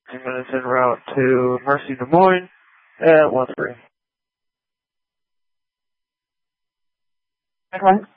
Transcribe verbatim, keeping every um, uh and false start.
Ten minutes en route to Mercy, Des Moines at one three. Okay.